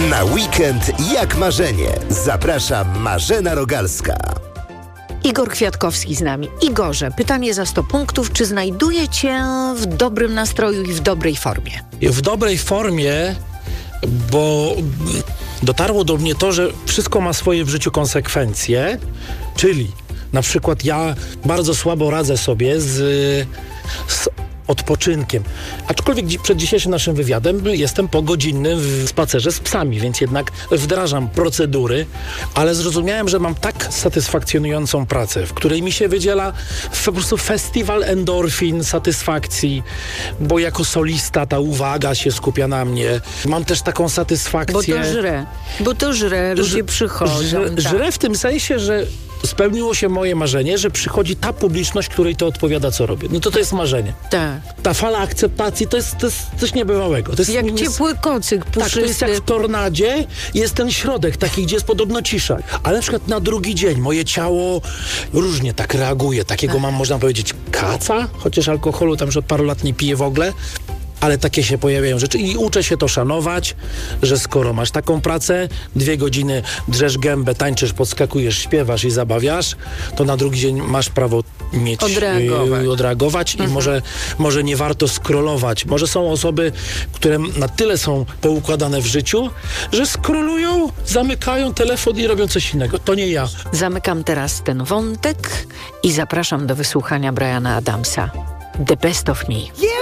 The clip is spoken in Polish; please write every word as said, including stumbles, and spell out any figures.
Na weekend jak marzenie. Zaprasza Marzena Rogalska. Igor Kwiatkowski z nami. Igorze, pytanie za sto punktów. Czy znajduje cię w dobrym nastroju i w dobrej formie? W dobrej formie, bo dotarło do mnie to, że wszystko ma swoje w życiu konsekwencje, czyli na przykład ja bardzo słabo radzę sobie z, z odpoczynkiem. Aczkolwiek dzi- przed dzisiejszym naszym wywiadem jestem po godzinnym w spacerze z psami, więc jednak wdrażam procedury, ale zrozumiałem, że mam tak satysfakcjonującą pracę, w której mi się wydziela po prostu festiwal endorfin, satysfakcji, bo jako solista ta uwaga się skupia na mnie. Mam też taką satysfakcję. Bo to żre. Bo to żre. Ludzie Ż- przychodzą. Żre, tak. żre w tym sensie, że spełniło się moje marzenie, że przychodzi ta publiczność, której to odpowiada, co robię. No to to jest marzenie. Tak. Ta fala akceptacji to jest, to jest coś niebywałego. To jest Jak nie- ciepły kocyk Tak, to jest jak puszysty. w tornadzie, jest ten środek taki, gdzie jest podobno cisza. Ale na przykład na drugi dzień moje ciało różnie tak reaguje. Takiego mam, można powiedzieć, kaca, chociaż alkoholu tam już od paru lat nie piję w ogóle. Ale takie się pojawiają rzeczy i uczę się to szanować, że skoro masz taką pracę, dwie godziny drzesz gębę, tańczysz, podskakujesz, śpiewasz i zabawiasz, to na drugi dzień masz prawo mieć, Odreagować. Yy, odreagować i może, może nie warto scrollować. Może są osoby, które na tyle są poukładane w życiu, że scrollują, zamykają telefon i robią coś innego. To nie ja. Zamykam teraz ten wątek i zapraszam do wysłuchania Briana Adamsa. The Best of Me.